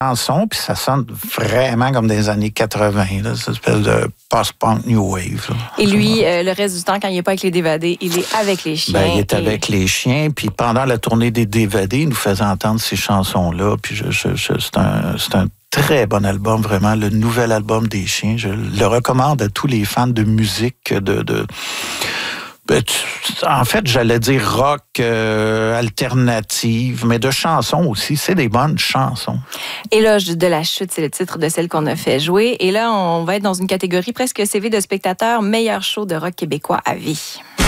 chansons, puis ça sonne vraiment comme des années 80, là, cette espèce de post-punk new wave. Là. Et lui, le reste du temps, quand il n'est pas avec les Dévadés, il est avec les chiens. Il est avec les chiens, puis pendant la tournée des Dévadés, il nous faisait entendre ces chansons-là, puis c'est un très bon album, vraiment, le nouvel album des chiens. Je le recommande à tous les fans de musique, en fait, j'allais dire rock alternative, mais de chansons aussi. C'est des bonnes chansons. Éloge de la chute, c'est le titre de celle qu'on a fait jouer. Et là, on va être dans une catégorie presque CV de spectateur, meilleur show de rock québécois à vie.